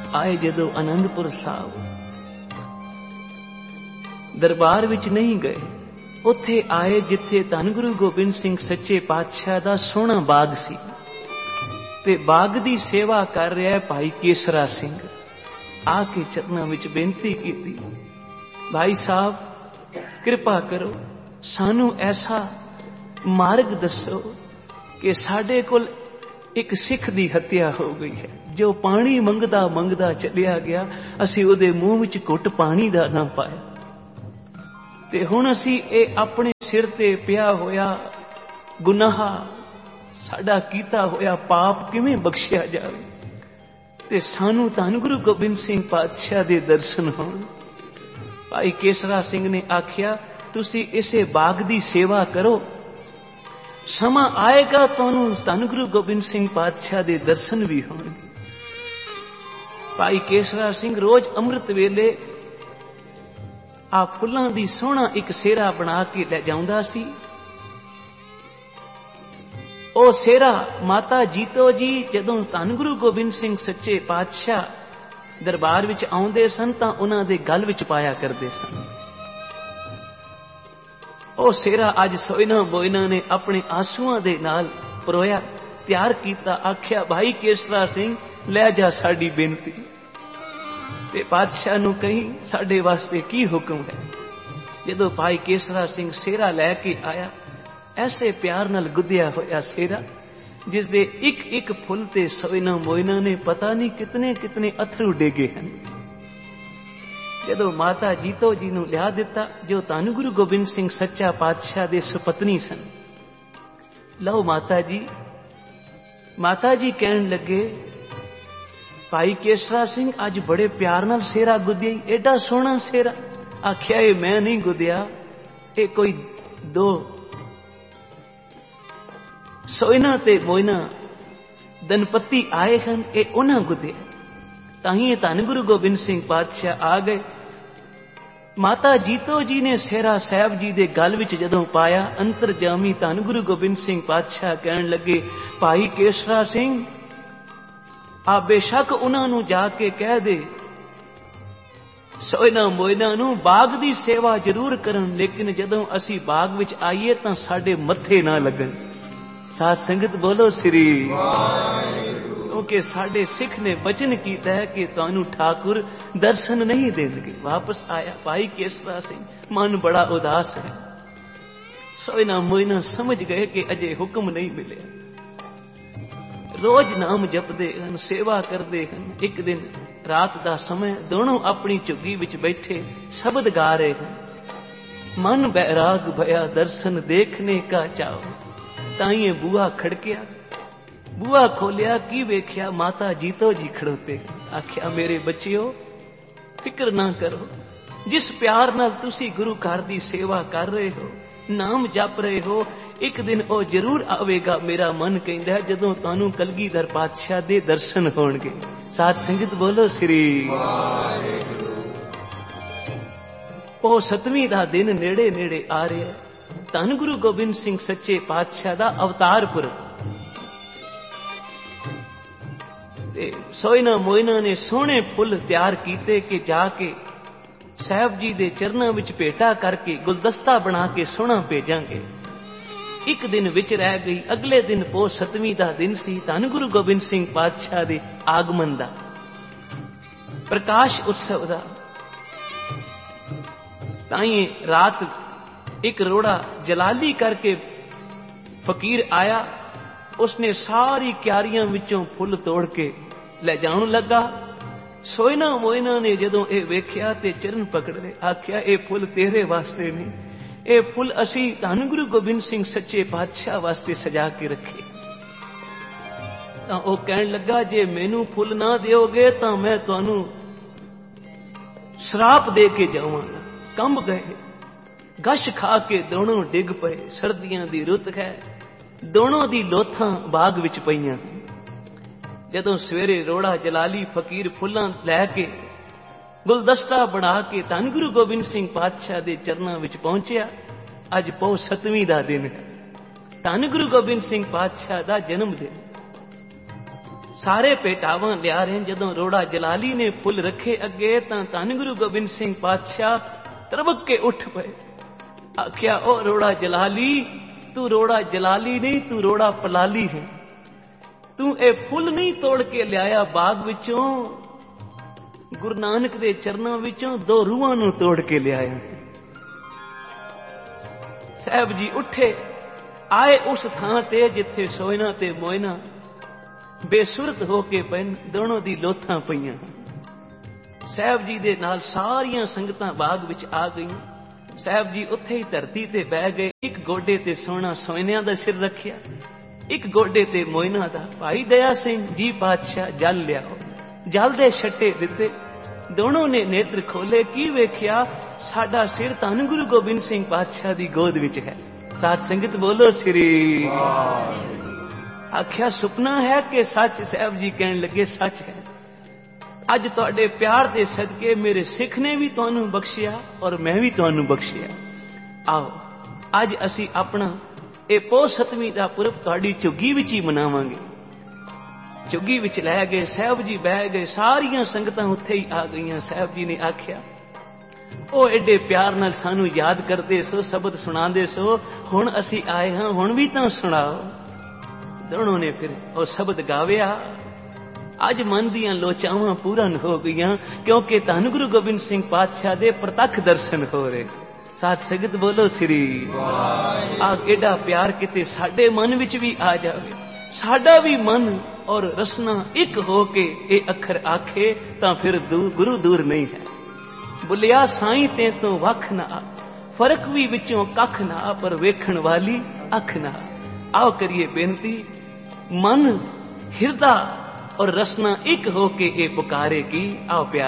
आए जदों आनंदपुर साहब, दरबार विच नहीं गए, उत्थे आए जिथे धन गुरु गोबिंद सिंह सच्चे पातशाह दा सोहना बाग सी ते बाग दी सेवा कर रहा है भाई केसरा सिंह। आके चरनां विच बेनती की, भाई साहब कृपा करो, सानू ऐसा मार्ग दसो कि साडे कोल एक सिख दी हत्या हो गई है, जो पानी मंगदा मंगदा चलिया गया, असी उहदे मुंह विच घुट पानी दा ना पाया, ते हुण असी ये अपने सिर ते पिया होया गुनाह, साडा कीता होया पाप किवें बख्शिया जावे, ते सानू धन गुरु गोबिंद सिंह पातशाह दे दर्शन होण। भाई केसरा सिंह ने आखिया, तुसी इसे बाग दी सेवा करो, समा आएगा तुहानू धन गुरु गोबिंद सिंह पातशाह दे दर्शन भी होणगे। भाई केसरा सिंह रोज अमृत वेले आ फुल्लां दी सोहना एक सेरा बना के ले जाउंदा सी। ओ सेरा माता जीतो जी जदों धन गुरु गोबिंद सिंह सच्चे पातशाह दरबार विच आउंदे सन तां उन्हां दे गल विच पाया करदे सन। ओ सेरा अज सोइना बोइना ने अपने आंसुआं दे नाल परोया, तैयार कीता, आख्या भाई केसरा सिंह लै जा साडी बेनती, ते पातशाह नूं कही साडे वास्ते की हुक्म है। जदों भाई केसरा सिंह सेरा लैके आया, ऐसे प्यार नाल गुद्दिया होया सेरा, जिस दे एक एक फुल ते सोइना मोइना ने पता नहीं कितने कितने अथरू डेगे हैं। जदों माता जीतो जी नूं लिया दिता, जो धन गुरु गोबिंद सिंह सच्चा पातशाह दे सुपत्नी सन, लो माता जी कहन लगे, भाई केसरा सिंह अज बड़े प्यार नाल सेरा गुद्दिया, एडा सोहना सेरा। आख्या ये मैं नहीं गुद्दिया, ये कोई दो सोइना ते मोइना दनपति आए हैं, ये उन्हां गुद्दिया। ताही धन गुरु गोबिंद सिंह पातशाह आ गए। माता जीतो जी ने सेरा साहब जी दे गल विच जदों पाया, अंतरजामी धन गुरु गोबिंद सिंह पातशाह कहन लगे, भाई केसरा सिंह आ बेशक उन्हां नूं जाके कह दे सोइना मोइना नूं बाग दी सेवा जरूर करन, लेकिन जदों असी बाग विच आईए तां साडे मत्थे ना लगन। साध संगत बोलो श्री वाहिगुरू, क्योंकि साडे सिख ने वचन कीता है कि तुहानू ठाकुर दर्शन नहीं देंगे। वापस आया भाई केसरा सिंह, मन बड़ा उदास है। सोइना मोइना समझ गए कि अजे हुक्म नहीं मिले। रोज नाम जपदे हन, सेवा करते हन। एक दिन रात का समय दोनों अपनी झुग्गी विच बैठे शब्द गा रहे हैं। मन बैराग भया दर्शन देखने का चाव, ताइए बुआ खड़किया, बुआ खोलिया, की वेख्या माता जीतो जी खड़ोते। आख्या मेरे बच्चियो फिक्र ना करो, जिस प्यार नाल तुसी गुरु घर दी सेवा कर रहे हो, नाम जप रहे हो, एक दिन वो जरूर आवेगा। मेरा मन कहता है जदों तुहानू कलगीधर पातशाह दे दर्शन होणगे। साध संगत बोलो श्री वाहिगुरू। ओ 7वीं दा दिन नेड़े नेड़े आ रहा। धन गुरु गोबिंद सिंह सच्चे पातशाह दा अवतार पुरब। सोइना मोइना ने सोहने फुल तैयार कीते कि जाके साहब जी दे चरणों विच भेटा करके गुलदस्ता बना के सोहना भेजांगे। एक दिन विच रह गई। अगले दिन पो 7वीं दा दिन सी, धन गुरु गोबिंद सिंह पातशाह दे आगमन दा, प्रकाश उत्सव दा। ताई रात एक रोड़ा जलाली करके फकीर आया। उसने सारी क्यारियां विचों फुल तोड़ के ले जान लगा। सोइना मोइना ने जदों ये वेख्या ते चरण पकड़ ले। आख्या ये फुल तेरे वास्ते नहीं, ये फुल असी धन गुरु गोबिंद सिंह सच्चे पातशाह वास्ते सजा के रखे। तां ओ कहन लगा, जे मैनू फुल ना दिओगे तां मैं तुहानू श्राप दे के जावांगा। कंब गए, गश खा के दोनों डिग पे। सर्दियां दी रुत है, दोनों दी लोथां बाग विच पईयां। जदों सवेरे रोड़ा जलाली फकीर फुल्लां लैके गुलदस्ता बना के धन गुरु गोबिंद सिंह पातशाह दे चरनां विच पहुंचिया। अज पौ 7वीं दा दिन है, धन गुरु गोबिंद सिंह पातशाह दा जन्म दिन। ਸਾਰੇ ਭੇਟਾਵਾਂ ਲਿਆ ਰਹੇ। ਜਦੋਂ ਰੋੜਾ ਜਲਾਲੀ ਨੇ ਫੁੱਲ ਰੱਖੇ ਅੱਗੇ ਤਾਂ ਧੰਨ ਗੁਰੂ ਗੋਬਿੰਦ ਸਿੰਘ ਪਾਤਸ਼ਾਹ ਤਰਵਕ ਕੇ ਉੱਠ ਪਏ। ਆਖਿਆ, ਉਹ ਰੋੜਾ ਜਲਾਲੀ, ਤੂੰ ਰੋੜਾ ਜਲਾਲੀ ਨਹੀਂ, ਤੂੰ ਰੋੜਾ ਪਲਾਲੀ ਹੈ। ਤੂੰ ਇਹ ਫੁੱਲ ਨਹੀਂ ਤੋੜ ਕੇ ਲਿਆਇਆ ਬਾਗ ਵਿੱਚੋਂ, ਗੁਰੂ ਨਾਨਕ ਦੇ ਚਰਨਾਂ ਵਿੱਚੋਂ ਦੋ ਰੂਹਾਂ ਨੂੰ ਤੋੜ ਕੇ ਲਿਆਇਆ। ਸਾਹਿਬ ਜੀ ਉੱਠੇ, ਆਏ ਉਸ ਥਾਂ ਤੇ ਜਿੱਥੇ ਸੋਇਨਾ ਤੇ ਮੋਇਨਾ ਬੇਸੁਰਤ ਹੋ ਕੇ ਪੈਣ, ਦੋਨੋਂ ਦੀ ਲੋਥਾਂ ਪਈਆਂ। ਸਾਹਿਬ ਜੀ ਦੇ ਨਾਲ ਸਾਰੀਆਂ ਸੰਗਤਾਂ ਬਾਗ ਵਿੱਚ ਆ ਗਈਆਂ। ਸਾਹਿਬ ਜੀ ਉੱਥੇ ਹੀ ਧਰਤੀ ਤੇ ਬਹਿ ਗਏ। ਇੱਕ ਗੋਡੇ ਤੇ ਸੋਹਣਾ ਸੋਇਨਿਆਂ ਦਾ ਸਿਰ ਰੱਖਿਆ, ਇੱਕ ਗੋਡੇ ਤੇ ਮੋਇਨਾ ਦਾ। ਭਾਈ ਦਇਆ ਸਿੰਘ ਜੀ ਪਾਤਸ਼ਾਹ ਜਲ ਲਿਆਓ। ਜਲ ਦੇ ਛੱਟੇ ਦਿੱਤੇ। ਦੋਨੋਂ ਨੇ ਨੇਤਰ ਖੋਲੇ। ਕੀ ਵੇਖਿਆ? ਸਾਡਾ ਸਿਰ ਧੰਨ ਗੁਰੂ ਗੋਬਿੰਦ ਸਿੰਘ ਪਾਤਸ਼ਾਹ ਦੀ ਗੋਦ ਵਿੱਚ ਹੈ। ਸਾਧ ਸੰਗਤ ਬੋਲੋ ਸ੍ਰੀ। ਆਖਿਆ, ਸੁਪਨਾ ਹੈ ਕਿ ਸੱਚ? ਸਾਹਿਬ ਜੀ ਕਹਿਣ ਲੱਗੇ, ਸੱਚ ਹੈ। ਅੱਜ ਤੁਹਾਡੇ ਪਿਆਰ ਦੇ ਸਦਕੇ ਮੇਰੇ ਸਿੱਖ ਨੇ ਵੀ ਤੁਹਾਨੂੰ ਬਖਸ਼ਿਆ ਔਰ ਮੈਂ ਵੀ ਤੁਹਾਨੂੰ ਬਖਸ਼ਿਆ। ਆਓ ਅੱਜ ਅਸੀਂ ਆਪਣਾ ਇਹ ਪੋਹ ਸਤਵੀਂ ਦਾ ਪੁਰਬ ਤੁਹਾਡੀ ਝੁੱਗੀ ਵਿੱਚ ਹੀ ਮਨਾਵਾਂਗੇ। ਝੁੱਗੀ ਵਿੱਚ ਲੈ ਗਏ। ਸਾਹਿਬ ਜੀ ਬਹਿ ਗਏ। ਸਾਰੀਆਂ ਸੰਗਤਾਂ ਉੱਥੇ ਹੀ ਆ ਗਈਆਂ। ਸਾਹਿਬ ਜੀ ਨੇ ਆਖਿਆ, ਉਹ ਐਡੇ ਪਿਆਰ ਨਾਲ ਸਾਨੂੰ ਯਾਦ ਕਰਦੇ ਸੋ, ਸ਼ਬਦ ਸੁਣਾਉਂਦੇ ਸੋ, ਹੁਣ ਅਸੀਂ ਆਏ ਹਾਂ, ਹੁਣ ਵੀ ਤਾਂ ਸੁਣਾਓ। ਦੋਨੋਂ ਨੇ ਫਿਰ ਉਹ ਸ਼ਬਦ ਗਾਵਿਆ। ਅੱਜ ਮਨ ਦੀਆਂ ਲੋਚਾਵਾਂ ਪੂਰਨ ਹੋ ਗਈਆਂ, ਕਿਉਂਕਿ ਧੰਨ ਗੁਰੂ ਗੋਬਿੰਦ ਸਿੰਘ ਪਾਤਸ਼ਾਹ ਦੇ ਪ੍ਰਤੱਖ ਦਰਸ਼ਨ ਹੋ ਰਹੇ। ਸਾਧ ਸੰਗਤ ਬੋਲੋ ਸ੍ਰੀ। ਆ ਕਿਹੜਾ ਪਿਆਰ ਕਿਤੇ ਸਾਡੇ ਮਨ ਵਿੱਚ ਵੀ ਆ ਜਾਵੇ। ਸਾਡਾ ਵੀ ਮਨ ਔਰ ਰਸਨਾ ਇੱਕ ਹੋ ਕੇ ਇਹ ਅੱਖਰ ਆਖੇ ਤਾਂ ਫਿਰ ਗੁਰੂ ਦੂਰ ਨਹੀਂ ਹੈ। ਬੁਲਿਆ ਸਾਈਂ ਤੇ ਤੋਂ ਵੱਖ ਨਾ, ਫਰਕ ਵੀ ਵਿੱਚੋਂ ਕੱਖ ਨਾ, ਪਰ ਵੇਖਣ ਵਾਲੀ ਅੱਖ ਨਾ। ਆਓ ਕਰੀਏ ਬੇਨਤੀ, ਮਨ ਹਿਰਦਾ ਔਰ ਰਸਨਾ ਇੱਕ ਹੋ ਕੇ ਇਹ ਪੁਕਾਰੇ ਕੀ। ਆਓ ਪਿਆਰ